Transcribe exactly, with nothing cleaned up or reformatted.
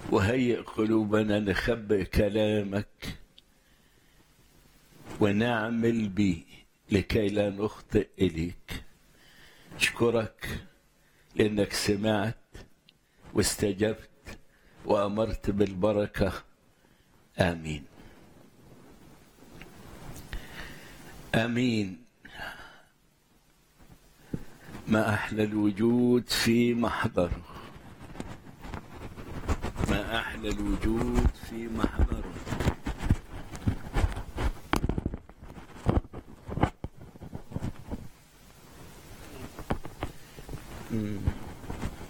وهيئ قلوبنا نخبئ كلامك ونعمل به لكي لا نخطئ إليك. أشكرك لأنك سمعت واستجبت وأمرت بالبركة. آمين آمين. ما أحلى الوجود في محضره، ما أحلى الوجود في محضره.